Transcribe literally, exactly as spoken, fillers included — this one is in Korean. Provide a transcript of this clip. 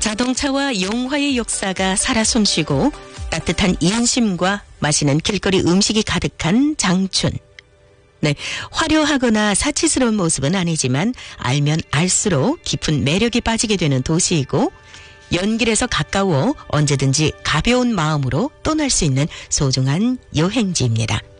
자동차와 용화의 역사가 살아 숨쉬고 따뜻한 인심과 맛있는 길거리 음식이 가득한 장춘. 네, 화려하거나 사치스러운 모습은 아니지만 알면 알수록 깊은 매력이 빠지게 되는 도시이고 연길에서 가까워 언제든지 가벼운 마음으로 떠날 수 있는 소중한 여행지입니다.